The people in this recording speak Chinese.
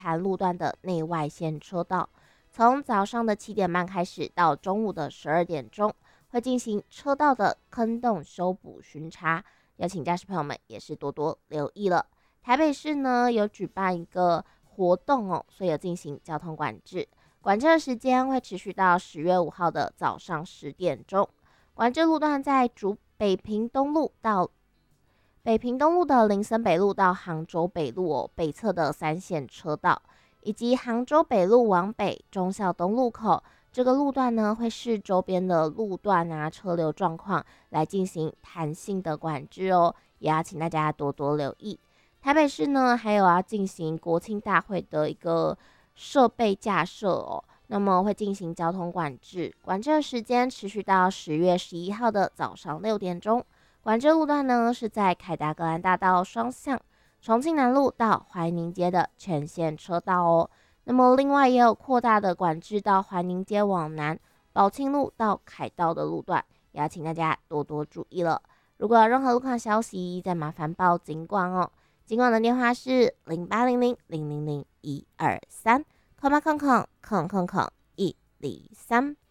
盘路段的内外线车道，从早上的7点半开始到中午的12点钟，会进行车道的坑洞修补巡查，邀请驾驶朋友们也是多多留意了。台北市呢有举办一个活动哦，所以有进行交通管制，管制的时间会持续到10月5号的早上10点钟。管制路段在北平东路的林森北路到杭州北路北侧的3线车道，以及杭州北路往北忠孝东路口这个路段呢，会视周边的路段车流状况来进行弹性的管制哦，也要请大家多多留意。台北市呢，还有要进行国庆大会的一个设备架设哦，那么会进行交通管制，管制的时间持续到10月11号的早上6点钟。管制路段呢是在凯达格兰大道双向、重庆南路到怀宁街的全线车道哦。那么另外也有扩大的管制到怀宁街往南、宝庆路到凯道的路段，也要请大家多多注意了。如果有任何路况消息，再麻烦报警管哦。警管的电话是0800000123，空8空103。